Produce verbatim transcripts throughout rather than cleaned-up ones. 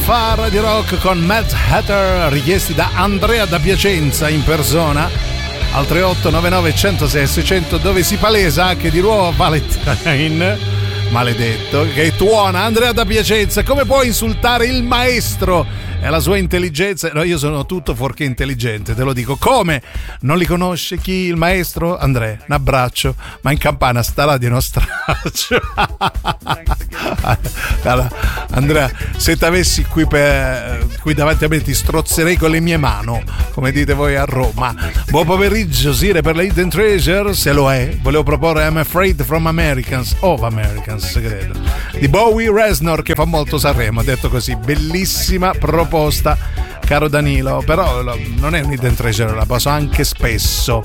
fa Radio Rock con Mad Hatter, richiesti da Andrea da Piacenza in persona al tre otto nove nove uno zero sei seicento, dove si palesa che di nuovo Valentine, maledetto, che tuona. Andrea da Piacenza, come puoi insultare il maestro e la sua intelligenza? No, io sono tutto fuorché intelligente, te lo dico. Come? Non li conosce chi? Il maestro? Andrea, un abbraccio, ma in campana sta radio non straccio. Allora, Andrea, se ti avessi qui, per, qui davanti a me ti strozzerei con le mie mani, come dite voi a Roma. Buon pomeriggio, Sire, per la Hidden Treasure, se lo è. Volevo proporre I'm Afraid from Americans, of Americans, credo, di Bowie Reznor, che fa molto Sanremo, detto così. Bellissima proposta, caro Danilo, però non è un Hidden Treasure, la passo anche spesso.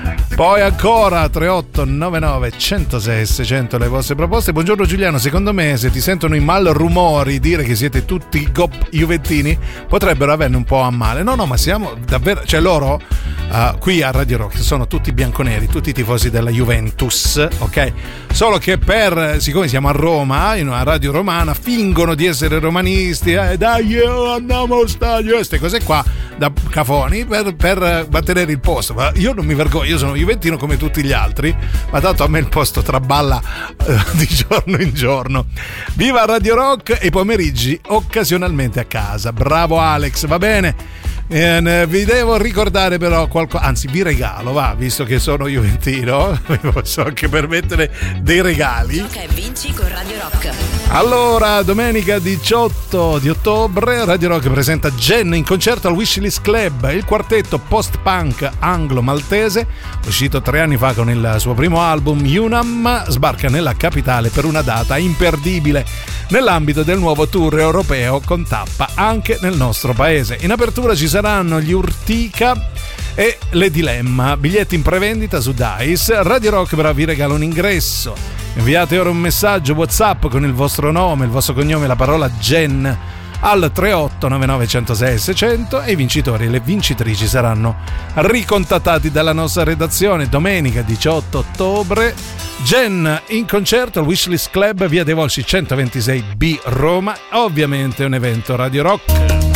Poi ancora tre otto nove nove uno zero sei seicento le vostre proposte. Buongiorno Giuliano, secondo me se ti sentono i mal rumori dire che siete tutti gop juventini potrebbero averne un po' a male. No no, ma siamo davvero, cioè loro uh, qui a Radio Rock sono tutti bianconeri, tutti tifosi della Juventus, ok? Solo che per, siccome siamo a Roma, in una radio romana, fingono di essere romanisti, eh, dai andiamo allo stadio, queste cose qua da cafoni per, per mantenere il posto. Ma io non mi vergogno, io sono juventino come tutti gli altri, ma tanto a me il posto traballa eh, di giorno in giorno. Viva Radio Rock e i pomeriggi occasionalmente a casa. Bravo Alex, va bene. Eh, vi devo ricordare però qualcosa, anzi vi regalo, va, visto che sono juventino, mi posso anche permettere dei regali. Gioca e vinci con Radio Rock. Allora, domenica diciotto di ottobre Radio Rock presenta Gen in concerto al Wishlist Club, il quartetto post-punk anglo-maltese, uscito tre anni fa con il suo primo album Unam, sbarca nella capitale per una data imperdibile nell'ambito del nuovo tour europeo con tappa anche nel nostro paese. In apertura ci saranno gli Urtica e le Dilemma, biglietti in prevendita su Dice. Radio Rock però vi regala un ingresso. Inviate ora un messaggio WhatsApp con il vostro nome, il vostro cognome e la parola Gen al tre otto nove nove uno zero sei seicento e i vincitori e le vincitrici saranno ricontattati dalla nostra redazione. Domenica diciotto ottobre Gen in concerto al Wishlist Club, via dei Volsci centoventisei B, Roma. Ovviamente un evento Radio Rock.